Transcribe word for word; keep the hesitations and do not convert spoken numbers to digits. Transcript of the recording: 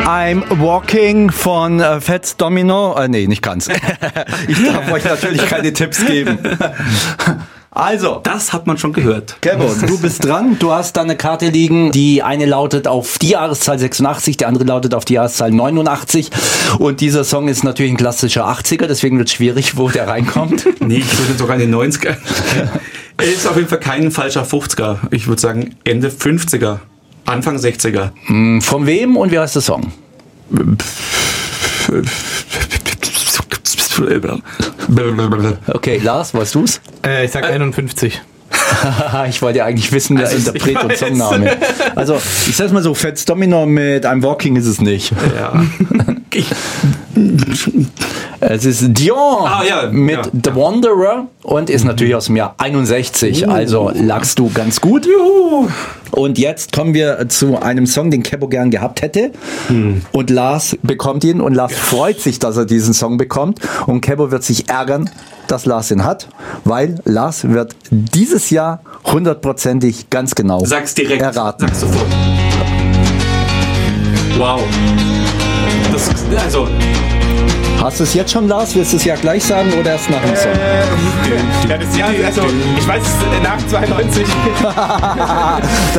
I'm Walking von äh, Fats Domino. Äh, nee, nicht ganz. Ich darf euch natürlich keine Tipps geben. Also, das hat man schon gehört. Kevin, du bist dran. Du hast da eine Karte liegen. Die eine lautet auf die Jahreszahl sechsundachtzig, die andere lautet auf die Jahreszahl neunundachtzig. Und dieser Song ist natürlich ein klassischer achtziger, deswegen wird es schwierig, wo der reinkommt. Nee, ich würde sogar in den neunziger. Er ist auf jeden Fall kein falscher fünfziger. Ich würde sagen Ende fünfziger, Anfang sechziger. Hm, von wem und wie heißt der Song? Okay, Lars, weißt du's? Äh, ich sag einundfünfzig. Ich wollte ja eigentlich wissen, der Also, Interpret und Songname. Also, ich sag's mal so, Fats Domino mit I'm Walking ist es nicht. Ja. Es ist Dion ah, ja, mit ja, The ja. Wanderer und ist natürlich aus dem Jahr einundsechzig. Uh. Also lagst du ganz gut. Juhu. Und jetzt kommen wir zu einem Song, den Kebo gern gehabt hätte. Hm. Und Lars bekommt ihn und Lars freut sich, dass er diesen Song bekommt. Und Kebo wird sich ärgern, dass Lars ihn hat, weil Lars wird dieses Jahr hundertprozentig ganz genau Sag's direkt. erraten. Sag's sofort. Wow. Das, also... Hast du es jetzt schon, Lars? Willst du es ja gleich sagen oder erst nach dem Song? Äh, ja, das Jahr, also ich weiß es nach zweiundneunzig.